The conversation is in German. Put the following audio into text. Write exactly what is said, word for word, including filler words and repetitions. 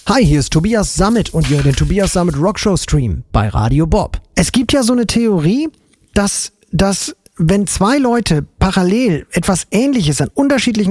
Hi, hier ist Tobias Sammet und ihr hört den Tobias Sammet Rockshow Stream bei Radio Bob. Es gibt ja so eine Theorie, dass, dass wenn zwei Leute parallel etwas Ähnliches an unterschiedlichen